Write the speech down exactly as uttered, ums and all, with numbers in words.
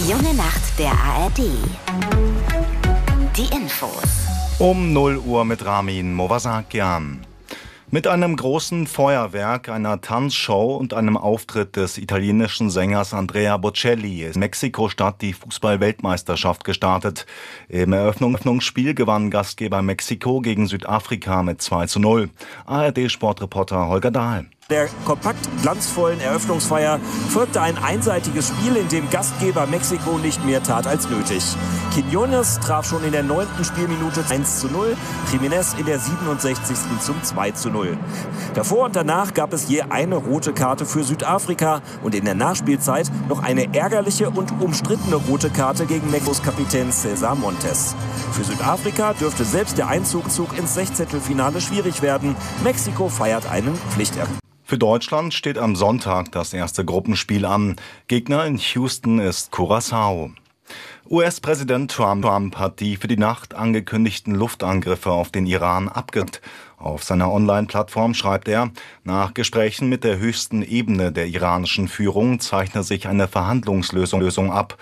Die junge Nacht der A R D. Die Infos. Um null Uhr mit Ramin Movasakian. Mit einem großen Feuerwerk, einer Tanzshow und einem Auftritt des italienischen Sängers Andrea Bocelli ist in Mexiko-Stadt die Fußball-Weltmeisterschaft gestartet. Im Eröffnungsspiel gewann Gastgeber Mexiko gegen Südafrika mit zwei zu null. A R D-Sportreporter Holger Dahl. Der kompakt glanzvollen Eröffnungsfeier folgte ein einseitiges Spiel, in dem Gastgeber Mexiko nicht mehr tat als nötig. Quiñones traf schon in der neunten Spielminute eins zu null, Jiménez in der siebenundsechzigsten zum zwei zu null. Davor und danach gab es je eine rote Karte für Südafrika und in der Nachspielzeit noch eine ärgerliche und umstrittene rote Karte gegen Mexikos Kapitän César Montes. Für Südafrika dürfte selbst der Einzug ins Sechzehntelfinale schwierig werden. Mexiko feiert einen Pflichterfolg. Für Deutschland steht am Sonntag das erste Gruppenspiel an. Gegner in Houston ist Curaçao. U S-Präsident Trump hat die für die Nacht angekündigten Luftangriffe auf den Iran abgelehnt. Auf seiner Online-Plattform schreibt er, nach Gesprächen mit der höchsten Ebene der iranischen Führung zeichne sich eine Verhandlungslösung ab.